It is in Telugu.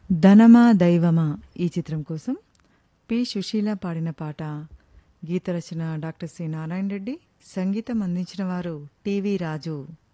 ధనమా దైవమా ఈ చిత్రం కోసం పి సుశీల పాడిన పాట. గీత రచన డాక్టర్ సి నారాయణ రెడ్డి, సంగీతం అందించిన వారు టివి రాజు.